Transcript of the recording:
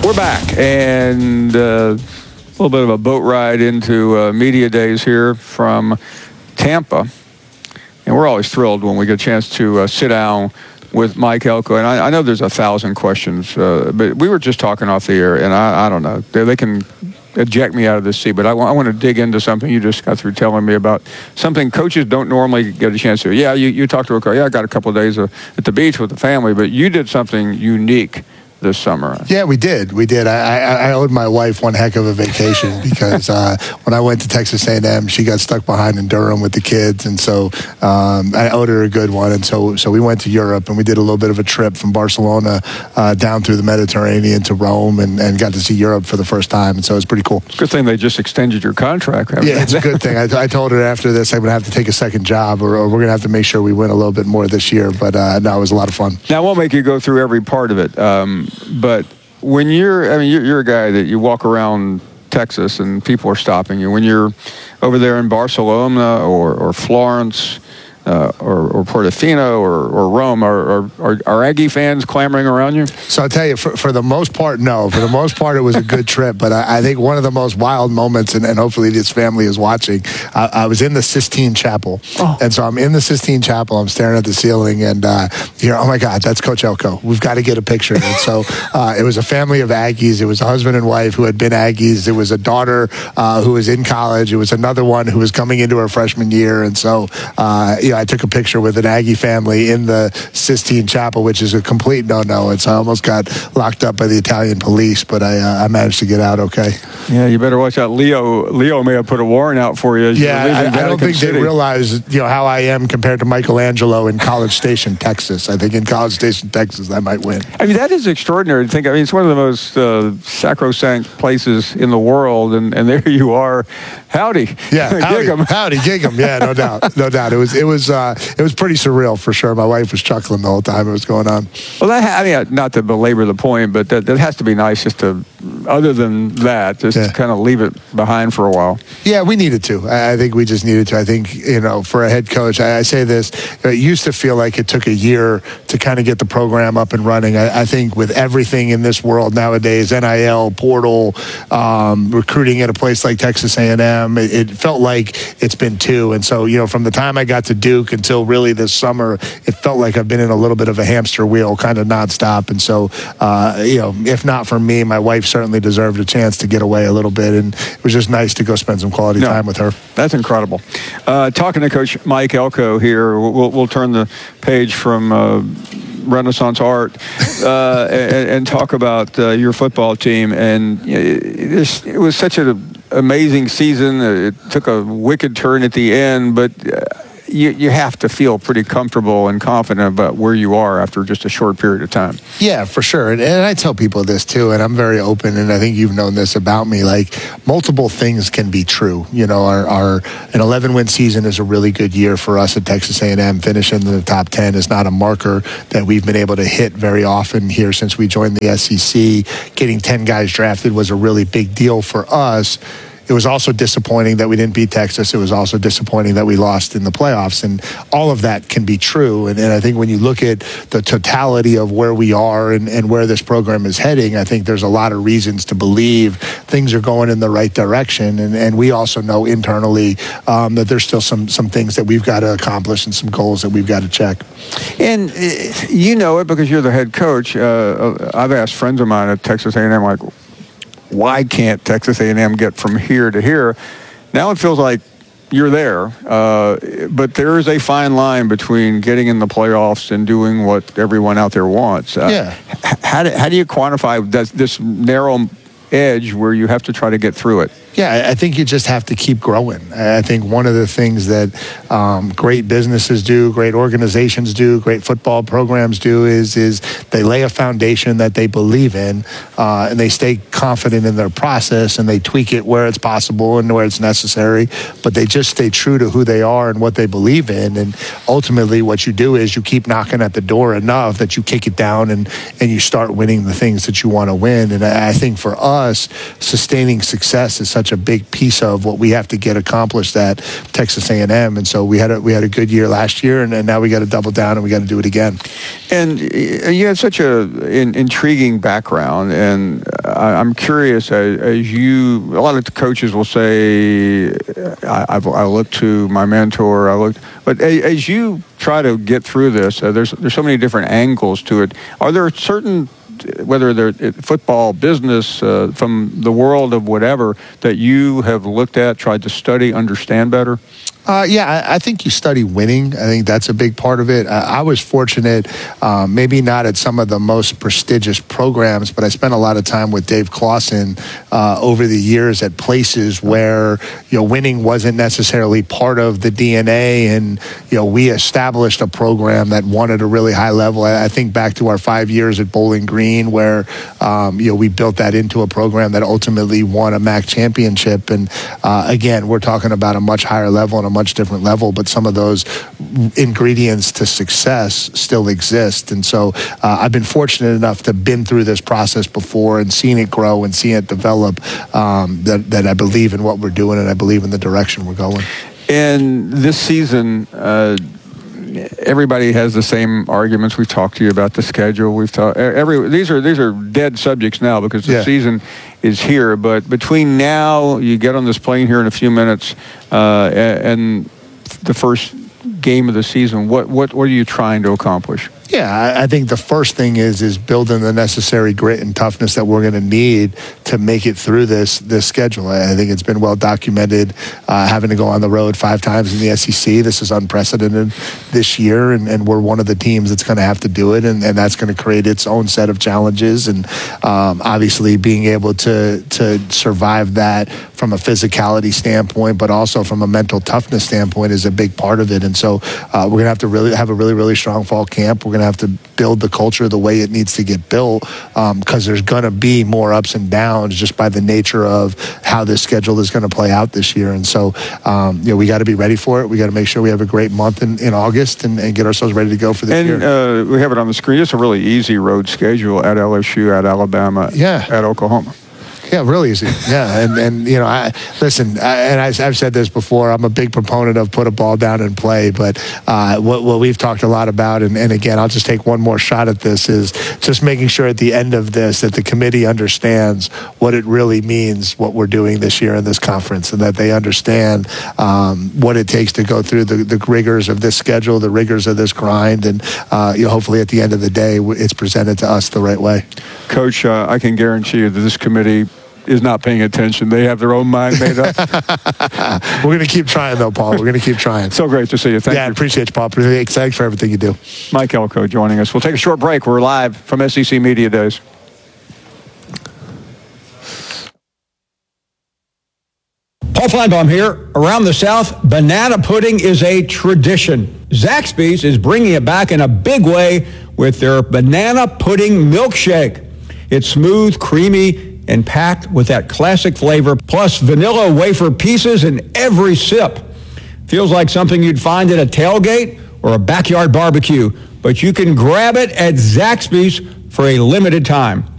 We're back, and a little bit of a boat ride into media days here from Tampa. And we're always thrilled when we get a chance to sit down with Mike Elko. And I know there's 1,000 questions, but we were just talking off the air, and I don't know. They can eject me out of this seat, but I want to dig into something you just got through telling me about, something coaches don't normally get a chance to. Yeah, you talked to a coach. Yeah, I got a couple of days at the beach with the family, but you did something unique this summer. Yeah, we did. I owed my wife one heck of a vacation because when I went to Texas A&M, she got stuck behind in Durham with the kids, and so I owed her a good one. And so we went to Europe, and we did a little bit of a trip from Barcelona down through the Mediterranean to Rome, and got to see Europe for the first time. And so it was pretty cool. Good thing they just extended your contract. Yeah, it's a good thing. I told her after this I'm going to have to take a second job, or we're going to have to make sure we win a little bit more this year. But no, it was a lot of fun. Now, I won't make you go through every part of it. But when you're a guy that you walk around Texas and people are stopping you. When you're over there in Barcelona or Florence or Portofino or Rome, are Aggie fans clamoring around you? So I'll tell you, for the most part, no. For the most part, it was a good trip. But I think one of the most wild moments, and hopefully this family is watching, I was in the Sistine Chapel. Oh. And so I'm in the Sistine Chapel. I'm staring at the ceiling, and oh, my God, that's Coach Elko. We've got to get a picture. And so it was a family of Aggies. It was a husband and wife who had been Aggies. It was a daughter who was in college. It was another one who was coming into her freshman year. And so, I took a picture with an Aggie family in the Sistine Chapel, which is a complete no-no. And so I almost got locked up by the Italian police, but I managed to get out okay. Yeah, you better watch out. Leo may have put a warrant out for you. Yeah, I don't think they realize how I am compared to Michelangelo in College Station, Texas. I think in College Station, Texas, I might win. I mean, that is extraordinary to think. I mean, it's one of the most sacrosanct places in the world, and there you are. Howdy. Yeah, howdy, Gig'em. Yeah, no doubt. It was pretty surreal for sure. My wife was chuckling the whole time it was going on. Well, not to belabor the point, but that has to be nice just to, other than that, to kind of leave it behind for a while. Yeah, we needed to. I think we just needed to. I think, for a head coach, I say this, it used to feel like it took a year to kind of get the program up and running. I think with everything in this world nowadays, NIL, portal, recruiting at a place like Texas A&M, it felt like it's been two. And so, from the time I got to Duke until really this summer, it felt like I've been in a little bit of a hamster wheel, kind of nonstop. And so, if not for me, my wife certainly deserved a chance to get away a little bit. And it was just nice to go spend some quality time with her. That's incredible. Talking to Coach Mike Elko here, we'll turn the page from Renaissance art and talk about your football team. And it was such an amazing season. It took a wicked turn at the end, but you have to feel pretty comfortable and confident about where you are after just a short period of time. Yeah, for sure. And I tell people this too, and I'm very open, and I think you've known this about me, like multiple things can be true. An 11-win season is a really good year for us at Texas A&M. Finishing in the top 10 is not a marker that we've been able to hit very often here since we joined the SEC. Getting 10 guys drafted was a really big deal for us. It was also disappointing that we didn't beat Texas. It was also disappointing that we lost in the playoffs. And all of that can be true. And I think when you look at the totality of where we are and where this program is heading, I think there's a lot of reasons to believe things are going in the right direction. And we also know internally that there's still some things that we've got to accomplish and some goals that we've got to check. And you know it because you're the head coach. I've asked friends of mine at Texas A&M, like, why can't Texas A&M get from here to here? Now it feels like you're there, but there is a fine line between getting in the playoffs and doing what everyone out there wants. How do you quantify this narrow edge where you have to try to get through it? Yeah, I think you just have to keep growing. I think one of the things that great businesses do, great organizations do, great football programs do is they lay a foundation that they believe in, and they stay confident in their process, and they tweak it where it's possible and where it's necessary, but they just stay true to who they are and what they believe in. And ultimately what you do is you keep knocking at the door enough that you kick it down and you start winning the things that you want to win. And I think for us, sustaining success is such such a big piece of what we have to get accomplished at Texas A&M. And so we had a good year last year, and now we got to double down and we got to do it again. And you had such an intriguing background, and I'm curious, as you, a lot of the coaches will say, I look to my mentor, but as you try to get through this, there's so many different angles to it. Are there certain, whether they're football, business, from the world of whatever, that you have looked at, tried to study, understand better? I think you study winning. I think that's a big part of it. I was fortunate, maybe not at some of the most prestigious programs, but I spent a lot of time with Dave Clawson over the years at places where, winning wasn't necessarily part of the DNA, and, we established a program that won at a really high level. I think back to our 5 years at Bowling Green where, we built that into a program that ultimately won a MAC championship. And again, we're talking about a much higher level and a much different level, but some of those ingredients to success still exist. And so I've been fortunate enough to been through this process before and seen it grow and seen it develop, that I believe in what we're doing and I believe in the direction we're going. And this season, everybody has the same arguments. We've talked to you about the schedule. These are dead subjects now because the season is here. But between now, you get on this plane here in a few minutes, and the first game of the season. What are you trying to accomplish? Yeah, I think the first thing is building the necessary grit and toughness that we're going to need to make it through this schedule. I think it's been well documented, having to go on the road 5 times in the SEC. This is unprecedented this year, and we're one of the teams that's going to have to do it, and that's going to create its own set of challenges. And obviously being able to survive that from a physicality standpoint, but also from a mental toughness standpoint is a big part of it. And so we're going to have to really have a really, really strong fall camp. We're going to have to build the culture the way it needs to get built, because there's going to be more ups and downs just by the nature of how this schedule is going to play out this year. And so, we got to be ready for it. We got to make sure we have a great month in August and get ourselves ready to go for this year. And we have it on the screen. It's a really easy road schedule at LSU, at Alabama, at Oklahoma. Yeah, really easy. Yeah, and I've said this before. I'm a big proponent of put a ball down and play. But what we've talked a lot about, and again, I'll just take one more shot at this, is just making sure at the end of this that the committee understands what it really means, what we're doing this year in this conference, and that they understand what it takes to go through the rigors of this schedule, the rigors of this grind, and hopefully at the end of the day, it's presented to us the right way. Coach, I can guarantee you that this committee is not paying attention. They have their own mind made up. We're going to keep trying, though, Paul. We're going to keep trying. So great to see you. Thank you. Yeah, I appreciate you, Paul. Thanks for everything you do. Mike Elko joining us. We'll take a short break. We're live from SEC Media Days. Paul Feinbaum here. Around the South, banana pudding is a tradition. Zaxby's is bringing it back in a big way with their banana pudding milkshake. It's smooth, creamy, and packed with that classic flavor, plus vanilla wafer pieces in every sip. Feels like something you'd find at a tailgate or a backyard barbecue, but you can grab it at Zaxby's for a limited time.